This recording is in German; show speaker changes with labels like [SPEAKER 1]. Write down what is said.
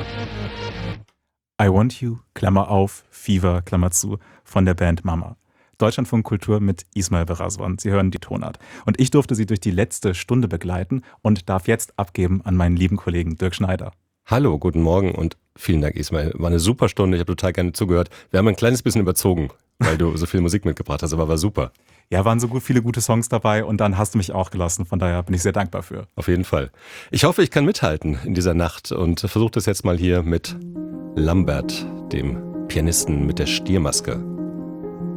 [SPEAKER 1] I Want You, Klammer auf, Fever, Klammer zu, von der Band Mama. Deutschlandfunk Kultur mit Ismail Beraswan. Sie hören die Tonart. Und ich durfte Sie durch die letzte Stunde begleiten und darf jetzt abgeben an meinen lieben Kollegen Dirk Schneider.
[SPEAKER 2] Hallo, guten Morgen und vielen Dank, Ismail. War eine super Stunde, ich habe total gerne zugehört. Wir haben ein kleines bisschen überzogen, weil du so viel Musik mitgebracht hast, aber war super.
[SPEAKER 1] Ja, waren so viele gute Songs dabei und dann hast du mich auch gelassen. Von daher bin ich sehr dankbar für.
[SPEAKER 2] Auf jeden Fall. Ich hoffe, ich kann mithalten in dieser Nacht und versuche das jetzt mal hier mit Lambert, dem Pianisten mit der Stiermaske.